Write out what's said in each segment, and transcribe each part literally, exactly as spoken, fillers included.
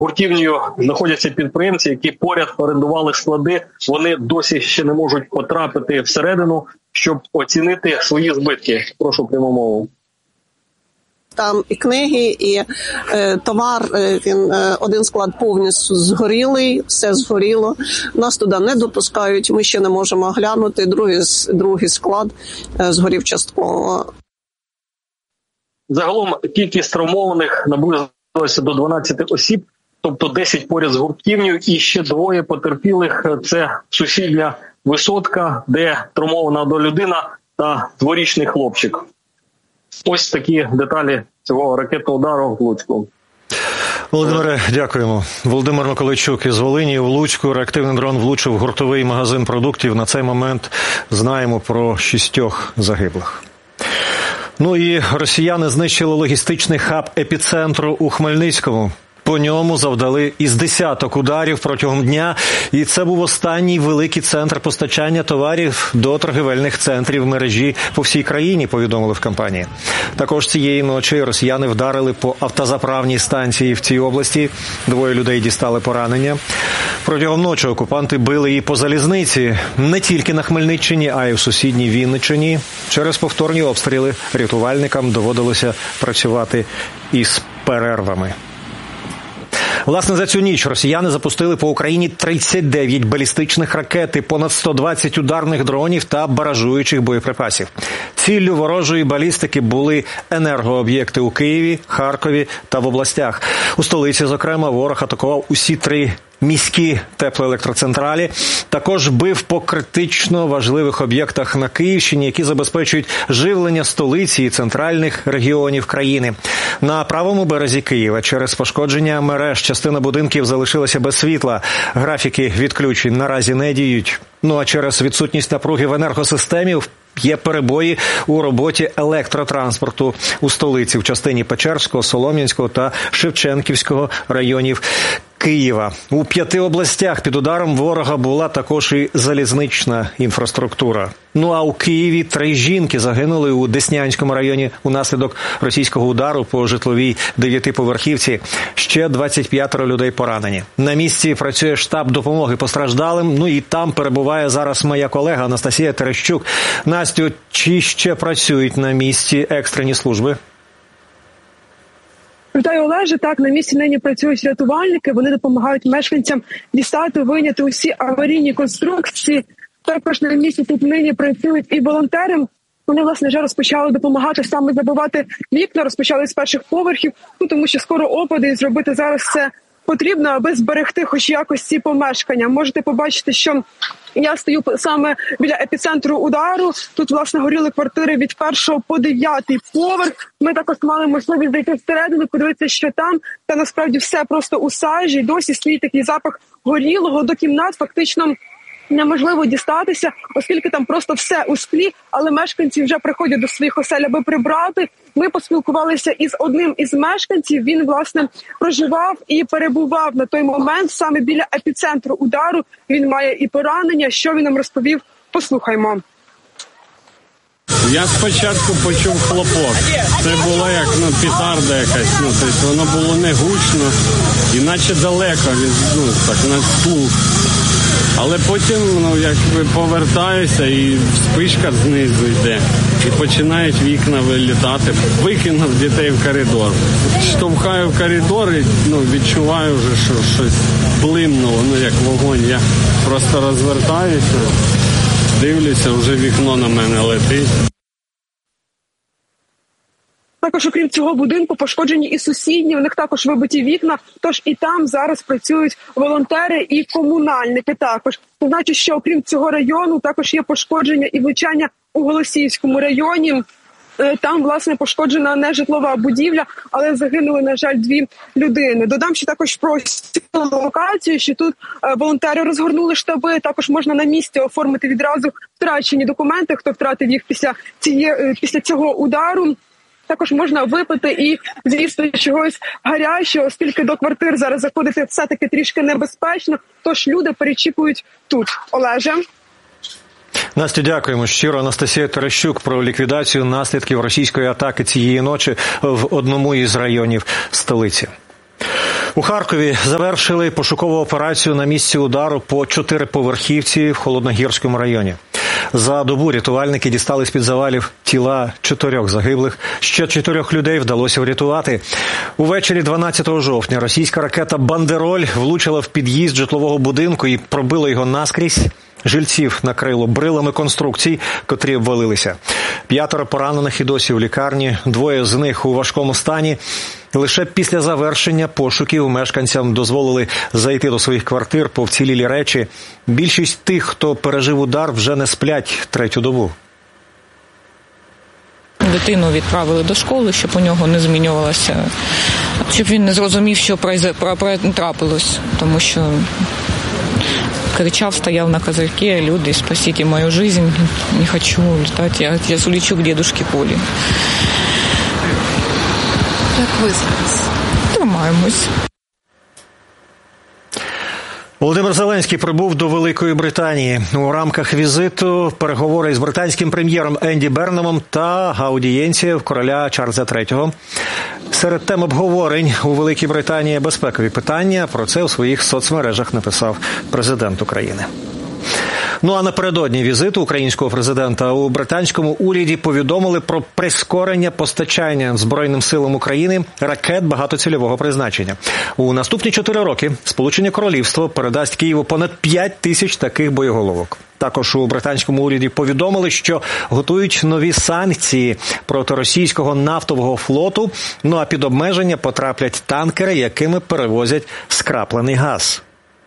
гуртівнею знаходяться підприємці, які поряд орендували склади. Вони досі ще не можуть потрапити всередину, щоб оцінити свої збитки. Прошу пряму мову. Там і книги, і е, товар, е, він, е, один склад повністю згорілий, все згоріло. Нас туди не допускають, ми ще не можемо глянути. Другий, другий склад е, згорів частково. Загалом кількість травмованих наблизилася до дванадцяти осіб, тобто десять поряд з гуртівнею, і ще двоє потерпілих – це сусідня висотка, де травмована до людина та дворічний хлопчик. Ось такі деталі цього ракетного удару в Луцьку. Володимире, дякуємо. Володимир Миколайчук із Волині. У Луцьку реактивний дрон влучив в гуртовий магазин продуктів. На цей момент знаємо про шістьох загиблих. Ну і росіяни знищили логістичний хаб епіцентру у Хмельницькому. По ньому завдали із десяток ударів протягом дня, і це був останній великий центр постачання товарів до торгівельних центрів мережі по всій країні, повідомили в компанії. Також цієї ночі росіяни вдарили по автозаправній станції в цій області. Двоє людей дістали поранення. Протягом ночі окупанти били і по залізниці, не тільки на Хмельниччині, а й у сусідній Вінниччині. Через повторні обстріли рятувальникам доводилося працювати із перервами. Власне, за цю ніч росіяни запустили по Україні тридцять дев'ять балістичних ракет і понад сто двадцять ударних дронів та баражуючих боєприпасів. Ціллю ворожої балістики були енергооб'єкти у Києві, Харкові та в областях. У столиці, зокрема, ворог атакував усі три міські теплоелектроцентралі. Також бив по критично важливих об'єктах на Київщині, які забезпечують живлення столиці і центральних регіонів країни. На правому березі Києва через пошкодження мереж частина будинків залишилася без світла. Графіки відключень наразі не діють. Ну а через відсутність напруги в енергосистемі є перебої у роботі електротранспорту у столиці в частині Печерського, Солом'янського та Шевченківського районів Києва. У п'яти областях під ударом ворога була також і залізнична інфраструктура. Ну а у Києві три жінки загинули у Деснянському районі унаслідок російського удару по житловій дев'ятиповерхівці. Ще двадцять п'ятеро людей поранені. На місці працює штаб допомоги постраждалим. Ну і там перебуває зараз моя колега Анастасія Терещук. Настю, чи ще працюють на місці екстрені служби? Вітаю, Олеже. Так, на місці нині працюють рятувальники. Вони допомагають мешканцям дістати, вийняти усі аварійні конструкції. Також на місці тут нині працюють і волонтери. Вони, власне, вже розпочали допомагати саме забивати вікна, розпочали з перших поверхів, ну, тому що скоро опади, і зробити зараз це потрібно, аби зберегти хоч якось ці помешкання. Можете побачити, що я стою саме біля епіцентру удару. Тут, власне, горіли квартири від першого по дев'ятий поверх. Ми також мали можливість зайти всередину, подивитися, що там. Та насправді все просто у сажі. Досі стоїть такий запах горілого. До кімнат фактично неможливо дістатися, оскільки там просто все у склі, але мешканці вже приходять до своїх осель, аби прибрати. Ми поспілкувалися із одним із мешканців, він, власне, проживав і перебував на той момент саме біля епіцентру удару. Він має і поранення. Що він нам розповів? Послухаймо. Я спочатку почув хлопок. Це було як ну, петарда якась, ну, тобто воно було не гучно, іначе далеко, від, ну, так, на слух. Але потім, ну, якби повертаюся і спишка знизу йде. І починають вікна вилітати. Викинув дітей в коридор. Штовхаю в коридор і ну, відчуваю вже, що щось блимнуло, ну як вогонь. Я просто розвертаюся, дивлюся, вже вікно на мене летить. Також, окрім цього будинку, пошкоджені і сусідні, у них також вибиті вікна, тож і там зараз працюють волонтери і комунальники також. Це значить, що окрім цього району також є пошкодження і влучання у Голосіївському районі. Там, власне, пошкоджена нежитлова будівля, але загинули, на жаль, дві людини. Додам ще також про локацію, що тут волонтери розгорнули штаби, також можна на місці оформити відразу втрачені документи, хто втратив їх після, ціє, після цього удару. Також можна випити і, звісно, чогось гарячого, оскільки до квартир зараз заходити все-таки трішки небезпечно, тож люди перечікують тут. Олеже. Настю, дякуємо щиро. Анастасія Терещук про ліквідацію наслідків російської атаки цієї ночі в одному із районів столиці. У Харкові завершили пошукову операцію на місці удару по чотириповерхівці в Холодногірському районі. За добу рятувальники дістали з-під завалів тіла чотирьох загиблих. Ще чотирьох людей вдалося врятувати. Увечері дванадцятого жовтня російська ракета «Бандероль» влучила в під'їзд житлового будинку і пробила його наскрізь. Жильців накрило брилами конструкцій, котрі обвалилися. П'ятеро поранених і досі в лікарні, двоє з них у важкому стані. Лише після завершення пошуків мешканцям дозволили зайти до своїх квартир по вцілілі речі. Більшість тих, хто пережив удар, вже не сплять третю добу. Дитину відправили до школи, щоб у нього не змінювалося, щоб він не зрозумів, що трапилось, тому що кричав, стояв на козырьке: люди, спасите мою жизнь, не хочу летать, я, я улечу к дедушке Поле. Як ви зараз? Тримаємось. Володимир Зеленський прибув до Великої Британії. У рамках візиту переговори з британським прем'єром Енді Бернемом та аудієнція в короля Чарльза третього. Серед тем обговорень у Великій Британії безпекові питання. Про це у своїх соцмережах написав президент України. Ну а напередодні візиту українського президента у британському уряді повідомили про прискорення постачання Збройним силам України ракет багатоцільового призначення. У наступні чотири роки Сполучене Королівство передасть Києву понад п'ять тисяч таких боєголовок. Також у британському уряді повідомили, що готують нові санкції проти російського нафтового флоту, ну а під обмеження потраплять танкери, якими перевозять скраплений газ.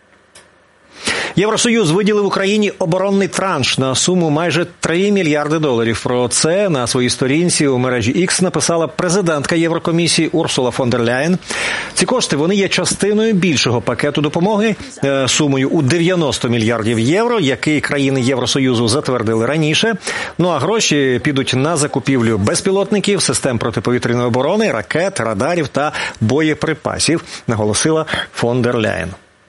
Євросоюз виділив Україні оборонний транш на суму майже три мільярди доларів. Про це на своїй сторінці у мережі X написала президентка Єврокомісії Урсула фон дер Ляєн. Ці кошти, вони є частиною більшого пакету допомоги сумою у дев'яносто мільярдів євро, який країни Євросоюзу затвердили раніше. Ну а гроші підуть на закупівлю безпілотників, систем протиповітряної оборони, ракет, радарів та боєприпасів, наголосила фон дер Ляєн.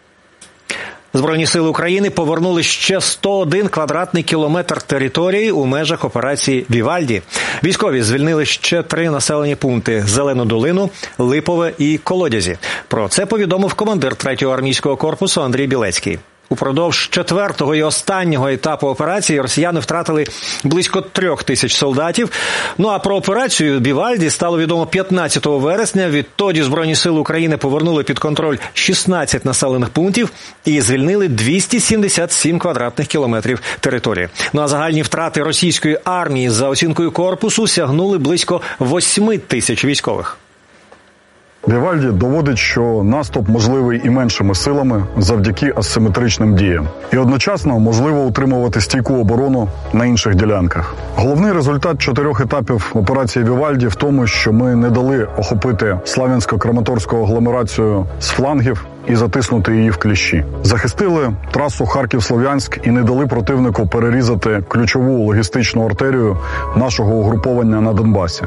Збройні сили України повернули ще сто один квадратний кілометр території у межах операції «Вівальді». Військові звільнили ще три населені пункти – Зелену долину, Липове і Колодязі. Про це повідомив командир третього армійського корпусу Андрій Білецький. Упродовж четвертого і останнього етапу операції росіяни втратили близько трьох тисяч солдатів. Ну а про операцію «Вівальді» стало відомо п'ятнадцятого вересня. Відтоді Збройні сили України повернули під контроль шістнадцять населених пунктів і звільнили двісті сімдесят сім квадратних кілометрів території. Ну а загальні втрати російської армії за оцінкою корпусу сягнули близько восьми тисяч військових. Вівальді доводить, що наступ можливий і меншими силами завдяки асиметричним діям. І одночасно можливо утримувати стійку оборону на інших ділянках. Головний результат чотирьох етапів операції Вівальді в тому, що ми не дали охопити Слав'янсько-Краматорську агломерацію з флангів і затиснути її в кліщі. Захистили трасу Харків-Слов'янськ і не дали противнику перерізати ключову логістичну артерію нашого угруповання на Донбасі.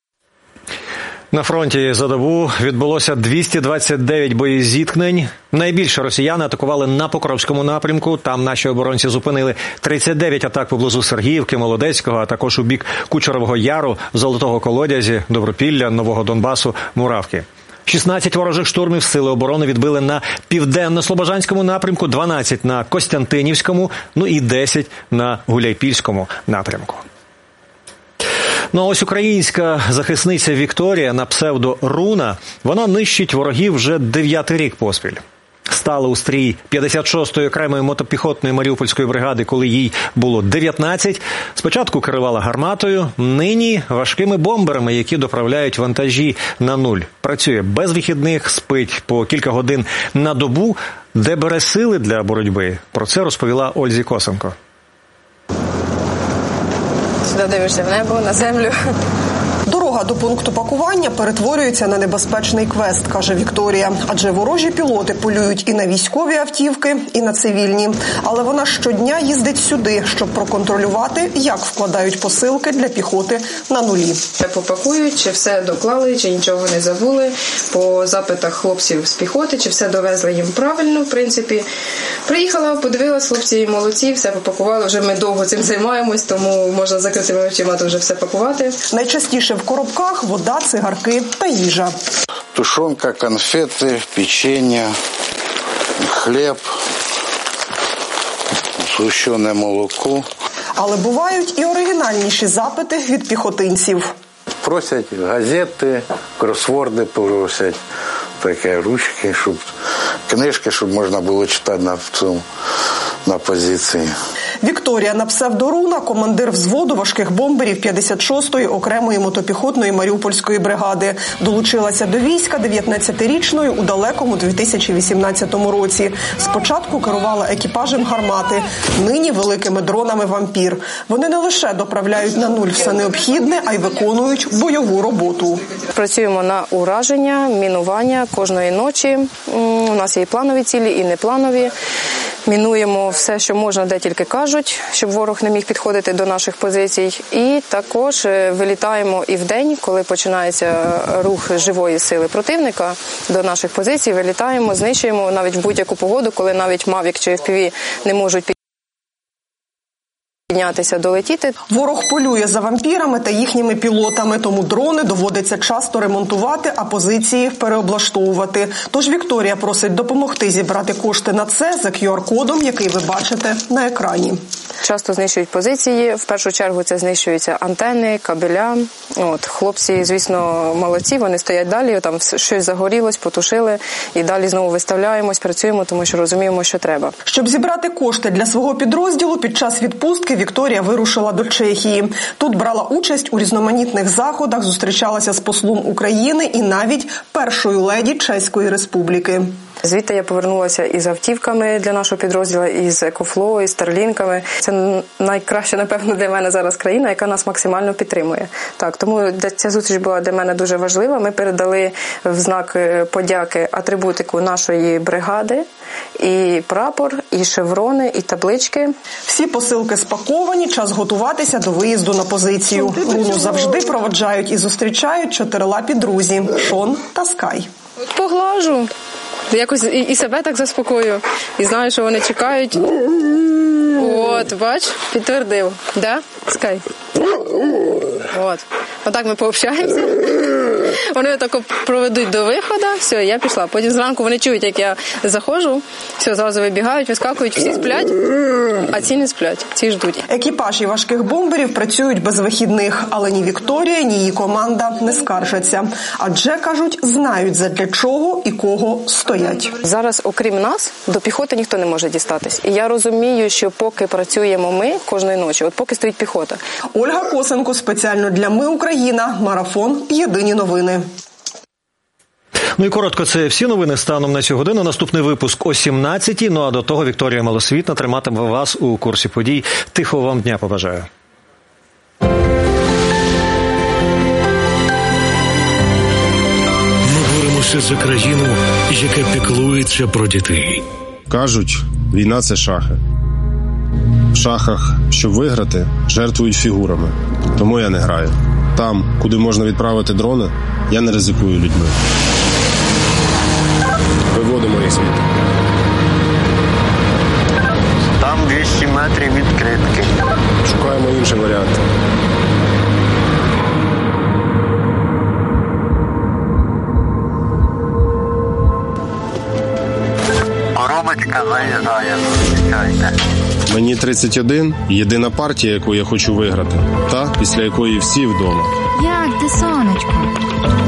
На фронті за добу відбулося двісті двадцять дев'ять боєзіткнень. Найбільше росіяни атакували на Покровському напрямку. Там наші оборонці зупинили тридцять дев'ять атак поблизу Сергіївки, Молодецького, а також у бік Кучерового Яру, Золотого Колодязі, Добропілля, Нового Донбасу, Муравки. шістнадцять ворожих штурмів сили оборони відбили на Південно-Слобожанському напрямку, дванадцять на Костянтинівському, ну і десять на Гуляйпільському напрямку. Ну а ось українська захисниця Вікторія на псевдо Руна, вона нищить ворогів вже дев'ятий рік поспіль. Стала у стрій п'ятдесят шостої окремої мотопіхотної Маріупольської бригади, коли їй було дев'ятнадцять. Спочатку керувала гарматою, нині важкими бомберами, які доправляють вантажі на нуль. Працює без вихідних, спить по кілька годин на добу. Де бере сили для боротьби? Про це розповіла Ользі Косенко. Сюди дивишся в небо, на землю. Дорога до пункту пакування перетворюється на небезпечний квест, каже Вікторія. Адже ворожі пілоти полюють і на військові автівки, і на цивільні. Але вона щодня їздить сюди, щоб проконтролювати, як вкладають посилки для піхоти на нулі. Попакують, чи все доклали, чи нічого не забули. По запитах хлопців з піхоти, чи все довезли їм правильно, в принципі. Приїхала, подивилась, хлопці молодці, все попакували. Вже ми довго цим займаємось, тому можна закритими очима вже все пакувати. Найчастіше в коробках вода, цигарки та їжа. Тушенка, конфеты, печенье, хліб, згущене молоко. Але бувають і оригінальніші запити від піхотинців. Просять газети, кросворди просять, такі ручки, щоб книжки, щоб можна було читати на цьому, на позиції. Вікторія на псевдоруна – командир взводу важких бомберів п'ятдесят шостої окремої мотопіхотної Маріупольської бригади. Долучилася до війська дев'ятнадцятирічною у далекому дві тисячі вісімнадцятому році. Спочатку керувала екіпажем гармати, нині великими дронами «Вампір». Вони не лише доправляють на нуль все необхідне, а й виконують бойову роботу. Працюємо на ураження, мінування кожної ночі. У нас є і планові цілі, і непланові. Мінуємо все, що можна, де тільки кажуть, щоб ворог не міг підходити до наших позицій. І також вилітаємо і вдень, коли починається рух живої сили противника до наших позицій, вилітаємо, знищуємо навіть в будь-яку погоду, коли навіть Мавік чи еф пі ві не можуть підійти. Піднятися, долетіти. Ворог полює за вампірами та їхніми пілотами, тому дрони доводиться часто ремонтувати, а позиції переоблаштовувати. Тож Вікторія просить допомогти зібрати кошти на це за кю ар-кодом, який ви бачите на екрані. Часто знищують позиції. В першу чергу це знищуються антени, кабеля. От, хлопці, звісно, молодці, вони стоять далі, там щось загорілось, потушили і далі знову виставляємось, працюємо, тому що розуміємо, що треба. Щоб зібрати кошти для свого підрозділу, під час відпустки Вікторія вирушила до Чехії. Тут брала участь у різноманітних заходах, зустрічалася з послом України і навіть першою леді Чеської Республіки. Звідти я повернулася із автівками для нашого підрозділу, із екофло, із старлінками. Це найкраща, напевно, для мене зараз країна, яка нас максимально підтримує. Так, тому ця зустріч була для мене дуже важлива. Ми передали в знак подяки атрибутику нашої бригади, і прапор, і шеврони, і таблички. Всі посилки спаковані, час готуватися до виїзду на позицію. Руну завжди проводжають і зустрічають чотирилапі друзі – Шон та Скай. Поглажу. Якось і, і себе так заспокою. І знаю, що вони чекають. От, бач, підтвердив. Да? Скай. От. Отак ми пообщаємося. Вони отако проведуть до виходу, все, я пішла. Потім зранку вони чують, як я заходжу, все, зразу вибігають, вискакують, всі сплять, а ці не сплять, ці ждуть. Екіпажі важких бомберів працюють без вихідних, але ні Вікторія, ні її команда не скаржаться. Адже, кажуть, знають, задля чого і кого стоять. Зараз, окрім нас, до піхоти ніхто не може дістатись. І я розумію, що поки працюємо ми кожної ночі, от поки стоїть піхота. Ольга Косенко, спеціально для «Ми Україна», марафон «Єдині новини». Ну і коротко, це всі новини станом на цю годину. Наступний випуск о сімнадцятій. Ну а до того Вікторія Малосвітна триматиме вас у курсі подій. Тихого вам дня побажаю. Ми боремося за країну, яка піклується про дітей. Кажуть, війна – це шахи. В шахах, щоб виграти, жертвують фігурами. Тому я не граю. Там, куди можна відправити дрони, я не ризикую людьми. Виводимо їх звідти. Там двісті метрів відкритки. Шукаємо інші варіанти. Коробочка заїжджає, зустрічайте. Мені тридцять один, єдина партія, яку я хочу виграти. Та, після якої всі вдома. Як ти, сонечко?